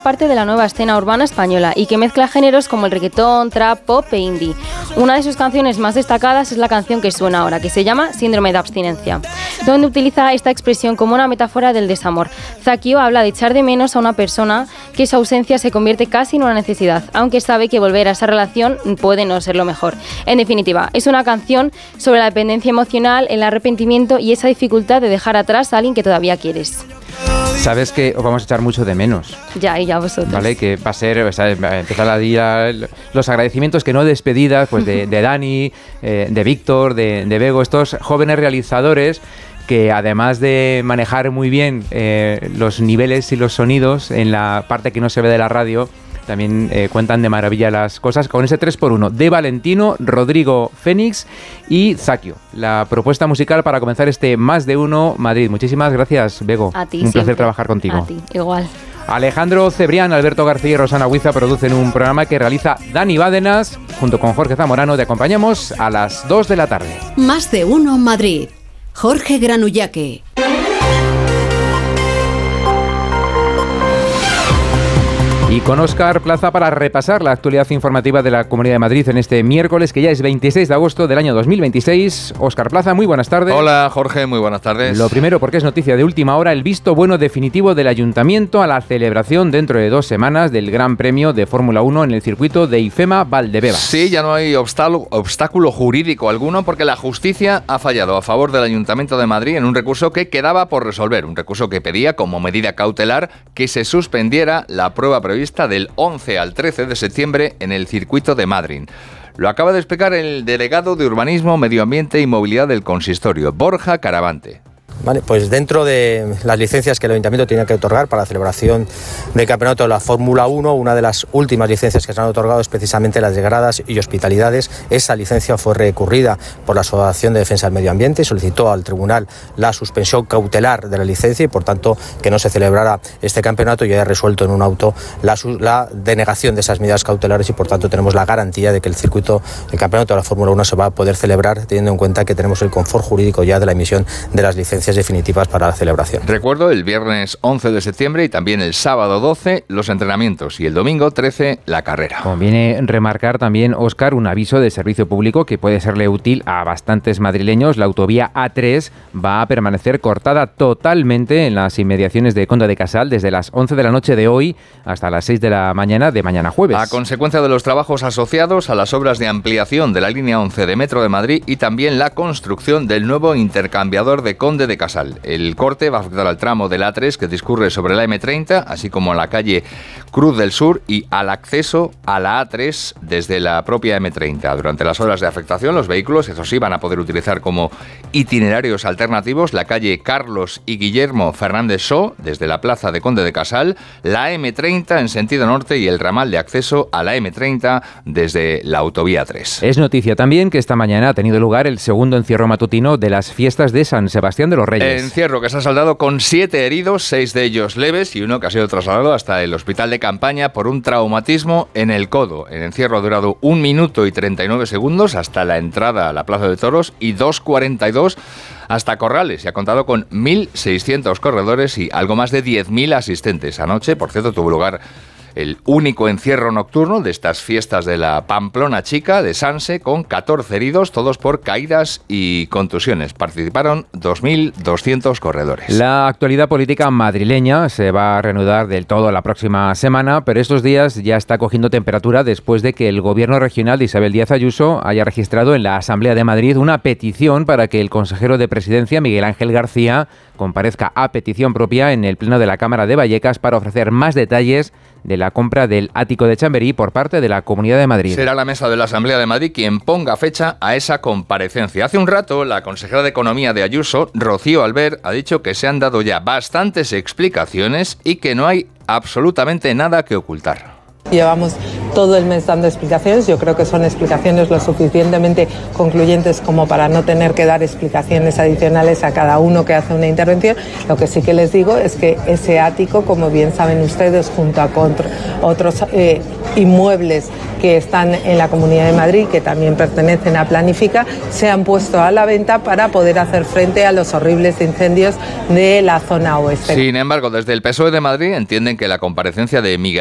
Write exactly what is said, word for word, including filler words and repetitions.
parte de la nueva escena urbana española y que mezcla géneros como el reggaetón, trap, pop e indie. Una de sus canciones más destacadas es la canción que suena ahora, que se llama Síndrome de abstinencia, donde utiliza esta expresión como una metáfora del desamor. Zakio habla de echar de menos a una persona que su ausencia se convierte casi en una necesidad, aunque sabe que volver a esa relación puede no ser lo mejor. En definitiva, es una canción sobre la dependencia emocional, el arrepentimiento y esa dificultad de dejar atrás a alguien que todavía quieres. Sabes que os vamos a echar mucho de menos. Ya, y ya vosotros. Vale, que va a ser, o sea, empezar a ir los agradecimientos, que no despedidas, pues de, de Dani, eh, de Víctor, de, de Bego, estos jóvenes realizadores que además de manejar muy bien eh, los niveles y los sonidos en la parte que no se ve de la radio, también eh, cuentan de maravilla las cosas con ese tres por uno de Valentino, Rodrigo Fénix y Zakio. La propuesta musical para comenzar este Más de Uno Madrid. Muchísimas gracias, Bego. A ti, Un siempre. placer trabajar contigo. A ti, igual. Alejandro Cebrián, Alberto García y Rosana Huiza producen un programa que realiza Dani Bádenas junto con Jorge Zamorano. Te acompañamos a las dos de la tarde. Más de Uno Madrid. Jorge Granullaque. Y con Óscar Plaza para repasar la actualidad informativa de la Comunidad de Madrid en este miércoles, que ya es veintiséis de agosto del año dos mil veintiséis. Óscar Plaza, muy buenas tardes. Hola, Jorge, muy buenas tardes. Lo primero, porque es noticia de última hora, el visto bueno definitivo del Ayuntamiento a la celebración dentro de dos semanas del Gran Premio de Fórmula uno en el circuito de IFEMA Valdebebas. Sí, ya no hay obstáculo, obstáculo jurídico alguno porque la justicia ha fallado a favor del Ayuntamiento de Madrid en un recurso que quedaba por resolver, un recurso que pedía como medida cautelar que se suspendiera la prueba prevista del once al trece de septiembre en el circuito de Madrid. Lo acaba de explicar el delegado de Urbanismo, Medio Ambiente y Movilidad del Consistorio, Borja Caravante. Vale, pues dentro de las licencias que el Ayuntamiento tiene que otorgar para la celebración del campeonato de la Fórmula uno, una de las últimas licencias que se han otorgado es precisamente las de gradas y hospitalidades. Esa licencia fue recurrida por la Asociación de Defensa del Medio Ambiente y solicitó al tribunal la suspensión cautelar de la licencia y, por tanto, que no se celebrara este campeonato y haya resuelto en un auto la, la denegación de esas medidas cautelares y, por tanto, tenemos la garantía de que el circuito, el campeonato de la Fórmula uno se va a poder celebrar teniendo en cuenta que tenemos el confort jurídico ya de la emisión de las licencias definitivas para la celebración. Recuerdo, el viernes once de septiembre y también el sábado doce los entrenamientos y el domingo trece la carrera. Conviene remarcar también, Óscar, un aviso de servicio público que puede serle útil a bastantes madrileños. La autovía A tres va a permanecer cortada totalmente en las inmediaciones de Conde de Casal desde las once de la noche de hoy hasta las seis de la mañana de mañana jueves. A consecuencia de los trabajos asociados a las obras de ampliación de la línea once de Metro de Madrid y también la construcción del nuevo intercambiador de Conde de Casal. El corte va a afectar al tramo del A tres que discurre sobre la eme treinta, así como a la calle Cruz del Sur y al acceso a la A tres desde la propia eme treinta. Durante las horas de afectación, los vehículos, eso sí, van a poder utilizar como itinerarios alternativos la calle Carlos y Guillermo Fernández Só, desde la plaza de Conde de Casal, la eme treinta en sentido norte y el ramal de acceso a la eme treinta desde la autovía tres. Es noticia también que esta mañana ha tenido lugar el segundo encierro matutino de las fiestas de San Sebastián de los Reyes. Encierro que se ha saldado con siete heridos, seis de ellos leves y uno que ha sido trasladado hasta el hospital de campaña por un traumatismo en el codo. El encierro ha durado un minuto y treinta y nueve segundos hasta la entrada a la Plaza de Toros y dos cuarenta y dos hasta Corrales, y ha contado con mil seiscientos corredores y algo más de diez mil asistentes. Anoche, por cierto, tuvo lugar el único encierro nocturno de estas fiestas de la Pamplona Chica de Sanse, con catorce heridos, todos por caídas y contusiones. Participaron dos mil doscientos corredores. La actualidad política madrileña se va a reanudar del todo la próxima semana, pero estos días ya está cogiendo temperatura después de que el gobierno regional de Isabel Díaz Ayuso haya registrado en la Asamblea de Madrid una petición para que el consejero de Presidencia, Miguel Ángel García, comparezca a petición propia en el Pleno de la Cámara de Vallecas para ofrecer más detalles de la compra del ático de Chamberí por parte de la Comunidad de Madrid. Será la mesa de la Asamblea de Madrid quien ponga fecha a esa comparecencia. Hace un rato, la consejera de Economía de Ayuso, Rocío Albert, ha dicho que se han dado ya bastantes explicaciones y que no hay absolutamente nada que ocultar. Llevamos todo el mes dando explicaciones. Yo creo que son explicaciones lo suficientemente concluyentes como para no tener que dar explicaciones adicionales a cada uno que hace una intervención. Lo que sí que les digo es que ese ático, como bien saben ustedes, junto a otros eh, inmuebles que están en la Comunidad de Madrid, que también pertenecen a Planifica, se han puesto a la venta para poder hacer frente a los horribles incendios de la zona oeste. Sin embargo, desde el P S O E de Madrid entienden que la comparecencia de Miguel